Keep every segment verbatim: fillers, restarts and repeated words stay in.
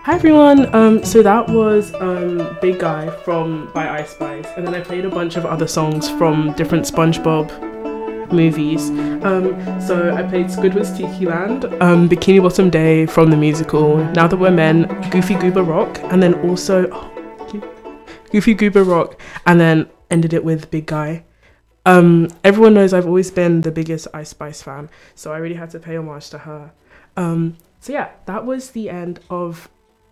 Hi everyone. Um, so that was um, Big Guy from by Ice Spice, and then I played a bunch of other songs from different SpongeBob movies. Um, so I played Squidward's Tiki Land, um, Bikini Bottom Day from the musical, Now That We're Men, Goofy Goober Rock, and then also oh, Goofy Goober Rock, and then ended it with Big Guy. Um, everyone knows I've always been the biggest Ice Spice fan, so I really had to pay homage to her. Um, so yeah, that was the end of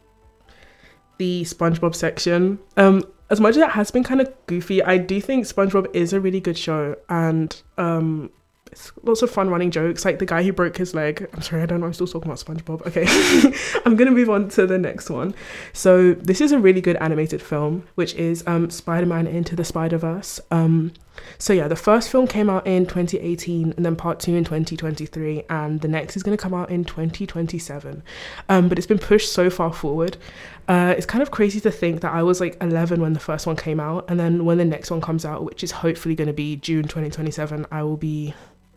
the SpongeBob section. Um, as much as it has been kind of goofy, I do think SpongeBob is a really good show, and um, it's lots of fun running jokes, like the guy who broke his leg. I'm sorry, I don't know, I'm still talking about SpongeBob. Okay, I'm gonna move on to the next one. So this is a really good animated film, which is um, Spider-Man Into the Spider-Verse. Um, so yeah, the first film came out in twenty eighteen, and then part two in twenty twenty-three, and the next is going to come out in twenty twenty-seven. Um, but it's been pushed so far forward. Uh, it's kind of crazy to think that I was like eleven when the first one came out, and then when the next one comes out, which is hopefully going to be June twenty twenty-seven, I will be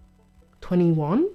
twenty-one,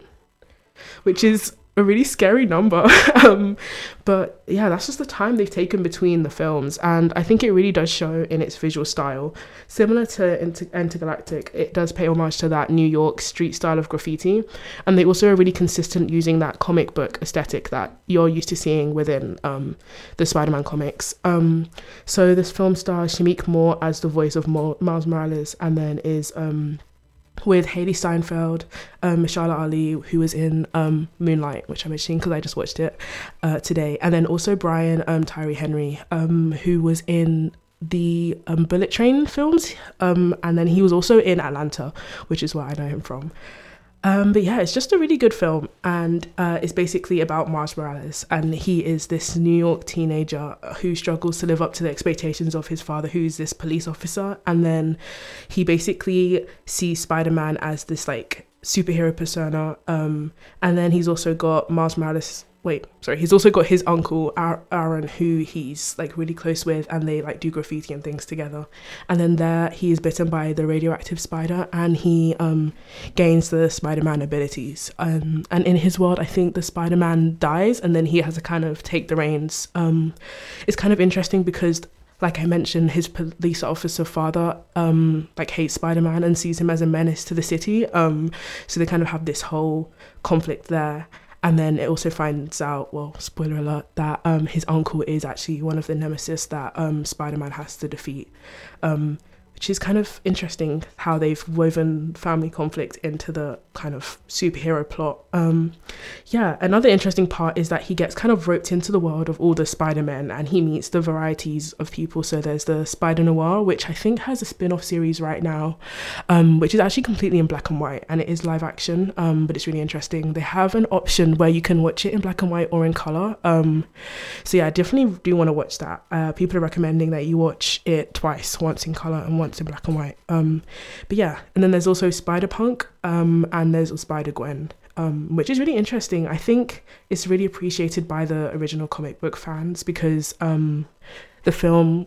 which is a really scary number. um, but yeah, that's just the time they've taken between the films, and I think it really does show in its visual style. Similar to Inter- Intergalactic, it does pay homage to that New York street style of graffiti, and they also are really consistent using that comic book aesthetic that you're used to seeing within um, the Spider-Man comics. Um, so this film stars Shameik Moore as the voice of Mo- Miles Morales, and then is um, with Haley Steinfeld, um, Mashallah Ali, who was in um, Moonlight, which I'm mentioning because I just watched it uh, today, and then also Brian um, Tyree Henry, um, who was in the um, Bullet Train films, um, and then he was also in Atlanta, which is where I know him from. Um, but yeah, it's just a really good film, and uh, it's basically about Miles Morales, and he is this New York teenager who struggles to live up to the expectations of his father, who's this police officer, and then he basically sees Spider-Man as this like superhero persona, um, and then he's also got Miles Morales wait sorry he's also got his uncle Aaron, who he's like really close with, and they like do graffiti and things together, and then there he is bitten by the radioactive spider, and he um gains the Spider-Man abilities, um and in his world I think the Spider-Man dies, and then he has to kind of take the reins. Um it's kind of interesting because, like I mentioned, his police officer father um like hates Spider-Man and sees him as a menace to the city, um so they kind of have this whole conflict there. And then it also finds out, well, spoiler alert, that um, his uncle is actually one of the nemesis that um, Spider-Man has to defeat, um, which is kind of interesting how they've woven family conflict into the kind of superhero plot. Um, yeah, another interesting part is that he gets kind of roped into the world of all the Spider-Men, and he meets the varieties of people. So there's the Spider Noir, which I think has a spin-off series right now, um, which is actually completely in black and white, and it is live action, um, but it's really interesting. They have an option where you can watch it in black and white or in color. Um, so yeah, I definitely do want to watch that. Uh, people are recommending that you watch it twice, once in color and once in black and white. Um, but yeah, and then there's also Spider-Punk, um, and there's Spider-Gwen, um, which is really interesting. I think it's really appreciated by the original comic book fans because um, the film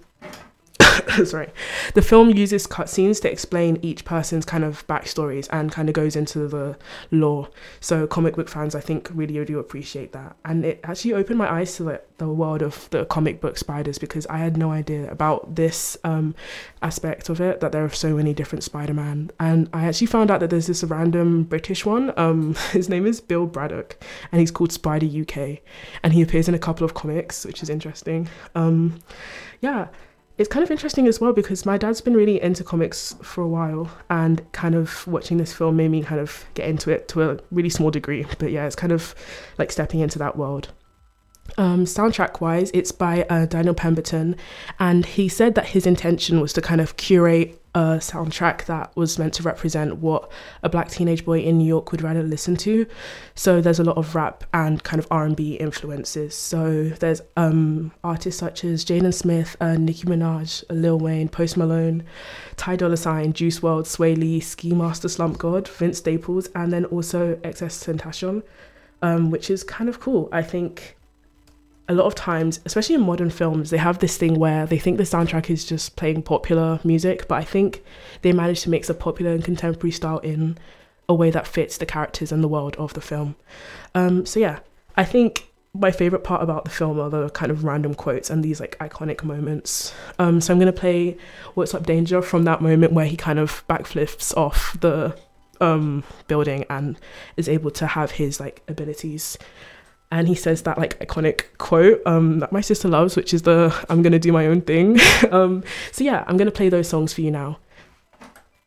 sorry, the film uses cutscenes to explain each person's kind of backstories and kind of goes into the lore. So comic book fans, I think, really do appreciate that. And it actually opened my eyes to the, the world of the comic book spiders, because I had no idea about this um, aspect of it, that there are so many different Spider-Man. And I actually found out that there's this random British one. Um, his name is Bill Braddock, and he's called Spider U K. And he appears in a couple of comics, which is interesting. Um, yeah. It's kind of interesting as well because my dad's been really into comics for a while, and kind of watching this film made me kind of get into it to a really small degree. But yeah, it's kind of like stepping into that world. Um, soundtrack wise, it's by uh, Daniel Pemberton, and he said that his intention was to kind of curate a soundtrack that was meant to represent what a black teenage boy in New York would rather listen to. So there's a lot of rap and kind of R and B influences. So there's um, artists such as Jaden Smith, uh, Nicki Minaj, Lil Wayne, Post Malone, Ty Dolla Sign, Juice world, Sway Lee, Ski Master, Slump God, Vince Staples, and then also X S Tentacion, um, which is kind of cool. I think a lot of times, especially in modern films, they have this thing where they think the soundtrack is just playing popular music, but I think they managed to mix a popular and contemporary style in a way that fits the characters and the world of the film. Um, so yeah, I think my favorite part about the film are the kind of random quotes and these like iconic moments. Um, so I'm gonna play "What's Up Danger" from that moment where he kind of backflips off the um, building and is able to have his like abilities. And he says that like iconic quote um, that my sister loves, which is the "I'm gonna do my own thing." um, so yeah, I'm gonna play those songs for you now.